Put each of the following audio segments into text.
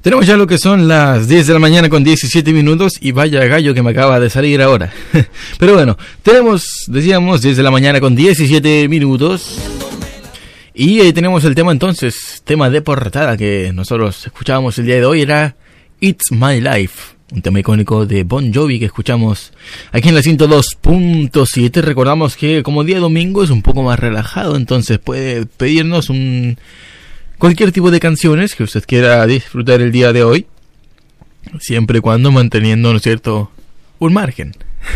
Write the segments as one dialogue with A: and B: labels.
A: Tenemos ya lo que son las 10 de la mañana con 17 minutos y vaya gallo que me acaba de salir ahora. Pero bueno, decíamos 10 de la mañana con 17 minutos y ahí tenemos el tema entonces, tema de portada que nosotros escuchábamos el día de hoy, era It's My Life, un tema icónico de Bon Jovi que escuchamos aquí en la 102.7. Recordamos que como día domingo es un poco más relajado, entonces puede pedirnos cualquier tipo de canciones que usted quiera disfrutar el día de hoy, siempre y cuando manteniendo, ¿no es cierto?, un margen.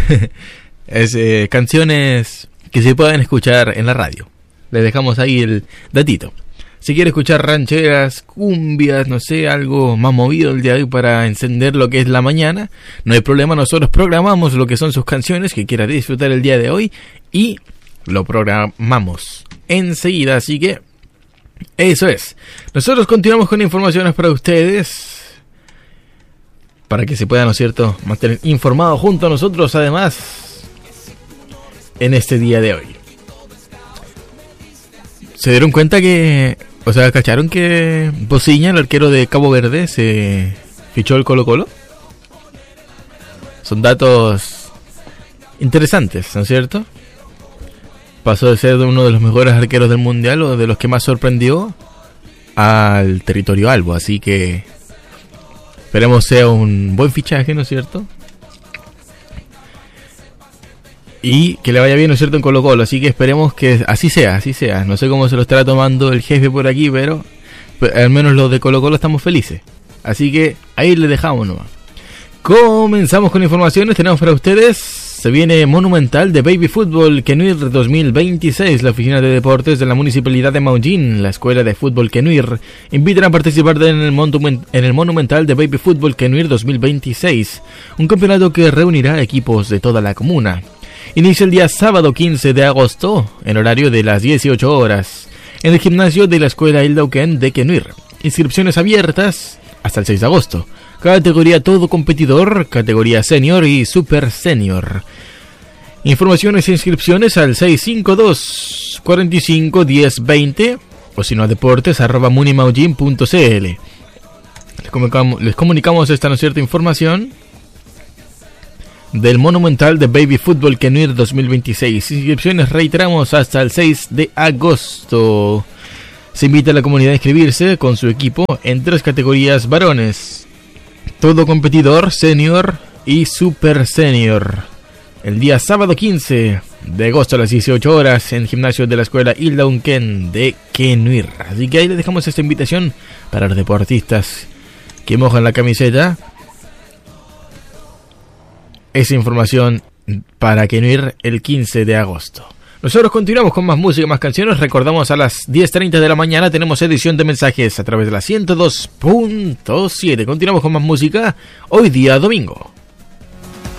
A: Canciones que se puedan escuchar en la radio. Les dejamos ahí el datito. Si quiere escuchar rancheras, cumbias, no sé, algo más movido el día de hoy para encender lo que es la mañana, no hay problema, nosotros programamos lo que son sus canciones que quiera disfrutar el día de hoy y lo programamos enseguida, así que eso es. Nosotros continuamos con informaciones para ustedes, para que se puedan, ¿no es cierto?, mantener informados junto a nosotros, además, en este día de hoy. ¿Se dieron cuenta cacharon que Bociña, el arquero de Cabo Verde, se fichó el Colo-Colo? Son datos interesantes, ¿no es cierto? Pasó de ser uno de los mejores arqueros del mundial o de los que más sorprendió al territorio albo, así que esperemos sea un buen fichaje, ¿no es cierto? Y que le vaya bien, ¿no es cierto?, en Colo-Colo, así que esperemos que así sea. No sé cómo se lo estará tomando el jefe por aquí, pero al menos los de Colo-Colo estamos felices, así que ahí le dejamos nomás. Comenzamos con informaciones, tenemos para ustedes. Se viene Monumental de Baby Fútbol Quenuir 2026. La Oficina de Deportes de la Municipalidad de Maullín, la Escuela de Fútbol Quenuir, invitan a participar en el Monumental de Baby Fútbol Quenuir 2026, un campeonato que reunirá equipos de toda la comuna. Inicia el día sábado 15 de agosto, en horario de las 18 horas, en el gimnasio de la Escuela Hildauquén de Quenuir. Inscripciones abiertas hasta el 6 de agosto. Categoría todo competidor, categoría senior y super senior. Informaciones e inscripciones al 652 45 10 20 o si no a deportes@munimaullin.cl. Les comunicamos esta, ¿no es cierto?, información del Monumental de Baby Fútbol Quenuir 2026. Inscripciones, reiteramos, hasta el 6 de agosto. Se invita a la comunidad a inscribirse con su equipo en 3 categorías varones: todo competidor, senior y super senior. El día sábado 15 de agosto a las 18 horas en el gimnasio de la Escuela Hildauquén de Quenuir. Así que ahí les dejamos esta invitación para los deportistas que mojan la camiseta. Esa información para Quenuir el 15 de agosto. Nosotros continuamos con más música, más canciones. Recordamos, a las 10:30 de la mañana tenemos edición de mensajes a través de la 102.7. Continuamos con más música hoy día domingo.